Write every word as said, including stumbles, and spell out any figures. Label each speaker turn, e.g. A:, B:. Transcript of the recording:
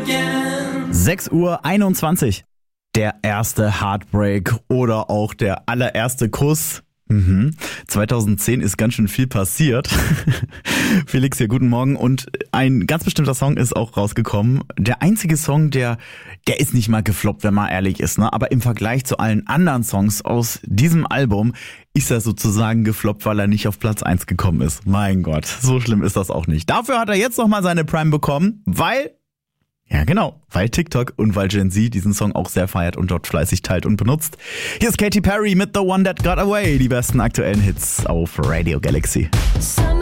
A: sechs Uhr einundzwanzig. Der erste Heartbreak oder auch der allererste Kuss. Mhm. zweitausendzehn ist ganz schön viel passiert. Felix hier, guten Morgen. Und ein ganz bestimmter Song ist auch rausgekommen. Der einzige Song, der, der ist nicht mal gefloppt, wenn man ehrlich ist, ne? Aber im Vergleich zu allen anderen Songs aus diesem Album ist er sozusagen gefloppt, weil er nicht auf Platz eins gekommen ist. Mein Gott, so schlimm ist das auch nicht. Dafür hat er jetzt nochmal seine Prime bekommen, weil... Ja, genau, weil TikTok und weil Gen Z diesen Song auch sehr feiert und dort fleißig teilt und benutzt. Hier ist Katy Perry mit The One That Got Away, die besten aktuellen Hits auf Radio Galaxy.